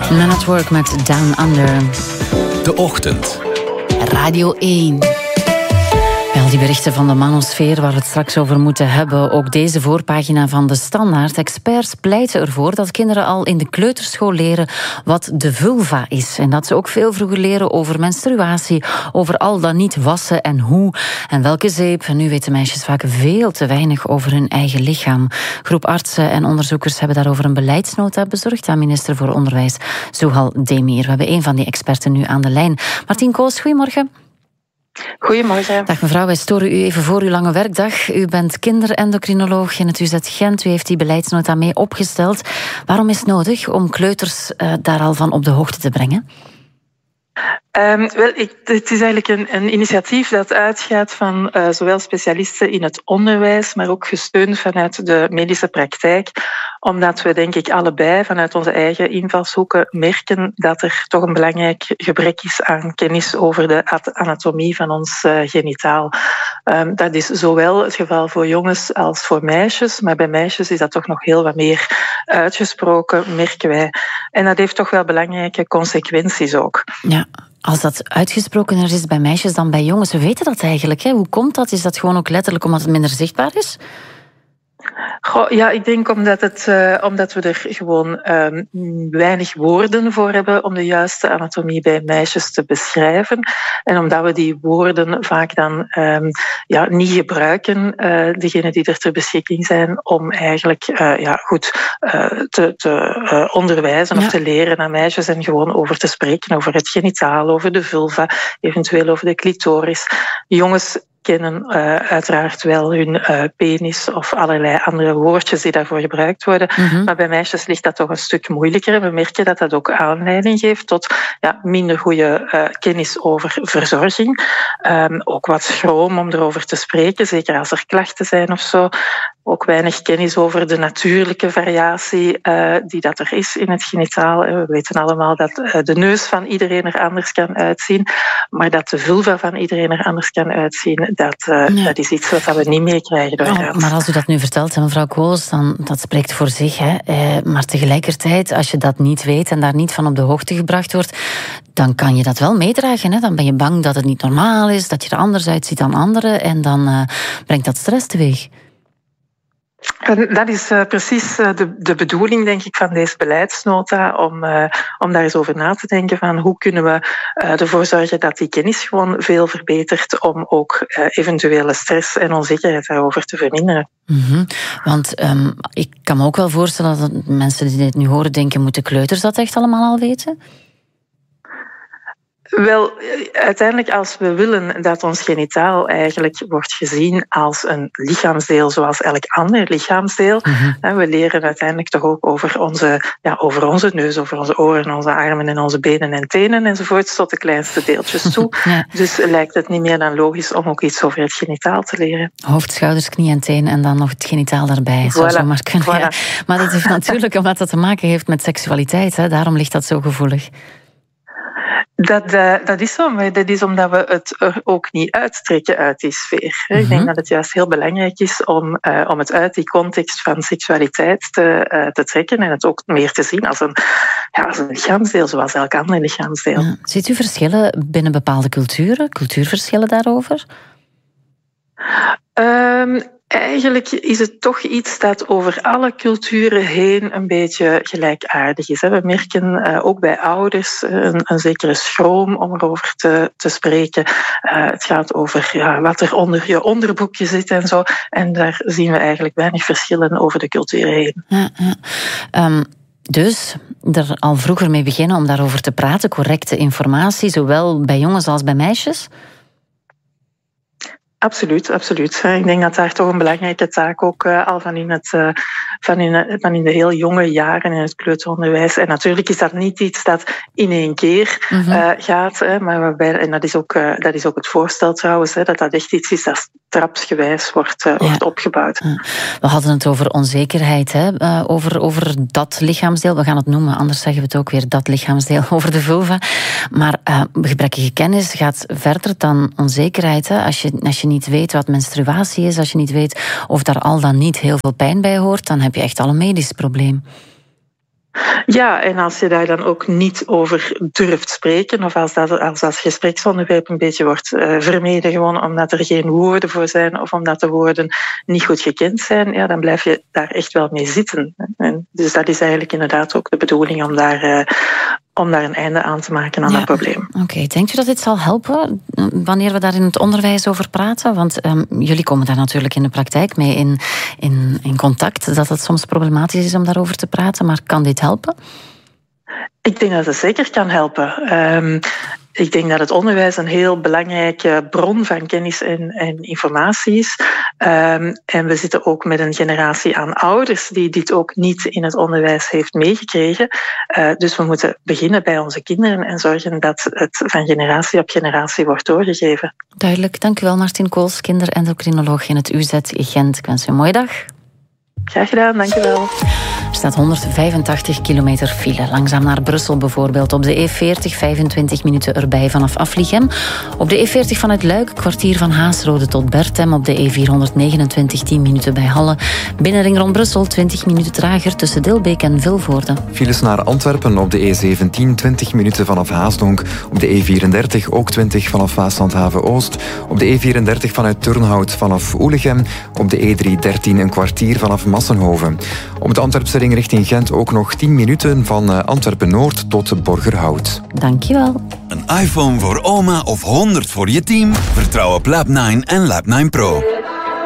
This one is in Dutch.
Man at Work met Down Under. De Ochtend. Radio 1. Wel, die berichten van de manosfeer waar we het straks over moeten hebben. Ook deze voorpagina van de Standaard. Experts pleiten ervoor dat kinderen al in de kleuterschool leren wat de vulva is. En dat ze ook veel vroeger leren over menstruatie, over al dan niet wassen en hoe en welke zeep. En nu weten meisjes vaak veel te weinig over hun eigen lichaam. Groep artsen en onderzoekers hebben daarover een beleidsnota bezorgd aan minister voor Onderwijs Zouhal Demir. We hebben een van die experten nu aan de lijn. Martien Koos, goedemorgen. Goedemorgen. Dag mevrouw, wij storen u even voor uw lange werkdag. U bent kinderendocrinoloog in het UZ Gent. U heeft die beleidsnota mee opgesteld. Waarom is het nodig om kleuters daar al van op de hoogte te brengen? Het is eigenlijk een initiatief dat uitgaat van zowel specialisten in het onderwijs, maar ook gesteund vanuit de medische praktijk. Omdat we, denk ik, allebei vanuit onze eigen invalshoeken merken dat er toch een belangrijk gebrek is aan kennis over de anatomie van ons genitaal. Dat is zowel het geval voor jongens als voor meisjes, maar bij meisjes is dat toch nog heel wat meer uitgesproken, merken wij. En dat heeft toch wel belangrijke consequenties ook. Ja. Als dat uitgesprokener is bij meisjes dan bij jongens, we weten dat eigenlijk. Hè? Hoe komt dat? Is dat gewoon ook letterlijk omdat het minder zichtbaar is? Ja, ik denk omdat we er gewoon weinig woorden voor hebben om de juiste anatomie bij meisjes te beschrijven. En omdat we die woorden vaak dan niet gebruiken, degenen die er ter beschikking zijn, om eigenlijk te onderwijzen of te leren aan meisjes en gewoon over te spreken, over het genitaal, over de vulva, eventueel over de clitoris. Jongens kennen uiteraard wel hun penis of allerlei andere woordjes die daarvoor gebruikt worden. Mm-hmm. Maar bij meisjes ligt dat toch een stuk moeilijker. We merken dat dat ook aanleiding geeft tot minder goede kennis over verzorging. Ook wat schroom om erover te spreken, zeker als er klachten zijn of zo. Ook weinig kennis over de natuurlijke variatie die dat er is in het genitaal. We weten allemaal dat de neus van iedereen er anders kan uitzien, maar dat de vulva van iedereen er anders kan uitzien, dat is iets wat we niet meer krijgen door arts. Maar als u dat nu vertelt, mevrouw Koos, dan dat spreekt voor zich. Hè. Maar tegelijkertijd, als je dat niet weet en daar niet van op de hoogte gebracht wordt, dan kan je dat wel meedragen. Hè. Dan ben je bang dat het niet normaal is, dat je er anders uitziet dan anderen en dan brengt dat stress teweeg. Dat is precies de bedoeling, denk ik, van deze beleidsnota, om daar eens over na te denken van hoe kunnen we ervoor zorgen dat die kennis gewoon veel verbetert om ook eventuele stress en onzekerheid daarover te verminderen. Mm-hmm. Want ik kan me ook wel voorstellen dat mensen die dit nu horen denken, moeten kleuters dat echt allemaal al weten? Wel, uiteindelijk als we willen dat ons genitaal eigenlijk wordt gezien als een lichaamsdeel zoals elk ander lichaamsdeel. Mm-hmm. We leren uiteindelijk toch ook over onze neus, over onze oren, onze armen en onze benen en tenen enzovoort, tot de kleinste deeltjes toe. Ja. Dus lijkt het niet meer dan logisch om ook iets over het genitaal te leren. Hoofd, schouders, knie en teen en dan nog het genitaal daarbij. Zou zo maar kunnen. Voilà. Ja. Maar dat heeft natuurlijk omdat dat te maken heeft met seksualiteit. Hè? Daarom ligt dat zo gevoelig. Dat is zo, maar dat is omdat we het er ook niet uittrekken uit die sfeer. Mm-hmm. Ik denk dat het juist heel belangrijk is om het uit die context van seksualiteit te trekken en het ook meer te zien als een lichaamsdeel, zoals elk ander lichaamsdeel. Ja. Ziet u verschillen binnen bepaalde culturen? Cultuurverschillen daarover? Eigenlijk is het toch iets dat over alle culturen heen een beetje gelijkaardig is. We merken ook bij ouders een zekere schroom om erover te spreken. Het gaat over wat er onder je onderboekje zit en zo. En daar zien we eigenlijk weinig verschillen over de culturen heen. Dus er al vroeger mee beginnen om daarover te praten, correcte informatie, zowel bij jongens als bij meisjes? Absoluut, absoluut. Ik denk dat daar toch een belangrijke taak ook al van in de heel jonge jaren in het kleuteronderwijs. En natuurlijk is dat niet iets dat in één keer gaat, maar en dat is ook het voorstel trouwens, dat echt iets is dat trapsgewijs wordt opgebouwd. We hadden het over onzekerheid, over dat lichaamsdeel. We gaan het noemen, anders zeggen we het ook weer, dat lichaamsdeel over de vulva. Maar gebrekkige kennis gaat verder dan onzekerheid. Hè? Als je niet weet wat menstruatie is, als je niet weet of daar al dan niet heel veel pijn bij hoort, dan heb je echt al een medisch probleem. Ja, en als je daar dan ook niet over durft spreken, of als dat gespreksonderwerp een beetje wordt vermeden, gewoon omdat er geen woorden voor zijn of omdat de woorden niet goed gekend zijn, ja, dan blijf je daar echt wel mee zitten. En dus dat is eigenlijk inderdaad ook de bedoeling om daar een einde aan te maken aan dat probleem. Oké, denkt u dat dit zal helpen wanneer we daar in het onderwijs over praten? Want jullie komen daar natuurlijk in de praktijk mee in contact, dat het soms problematisch is om daarover te praten, maar kan dit helpen? Ik denk dat het zeker kan helpen. Ik denk dat het onderwijs een heel belangrijke bron van kennis en informatie is. En we zitten ook met een generatie aan ouders die dit ook niet in het onderwijs heeft meegekregen. Dus we moeten beginnen bij onze kinderen en zorgen dat het van generatie op generatie wordt doorgegeven. Duidelijk. Dank u wel, Martien Kools, kinderendocrinoloog in het UZ Gent. Ik wens u een mooie dag. Graag gedaan, dank u wel. Er staat 185 kilometer file. Langzaam naar Brussel bijvoorbeeld. Op de E40 25 minuten erbij vanaf Aflichem. Op de E40 vanuit Luik, kwartier van Haasrode tot Bertem. Op de E429 10 minuten bij Halle. Binnenring rond Brussel 20 minuten trager tussen Dilbeek en Vilvoorde. Files naar Antwerpen op de E17 20 minuten vanaf Haasdonk. Op de E34 ook 20 vanaf Waaslandhaven-Oost. Op de E34 vanuit Turnhout vanaf Oelegem. Op de E313 een kwartier vanaf Massenhoven. Op de Antwerpse ring richting Gent ook nog 10 minuten van Antwerpen-Noord tot Borgerhout. Dankjewel. Een iPhone voor oma of 100 voor je team? Vertrouw op Lab9 en Lab9 Pro.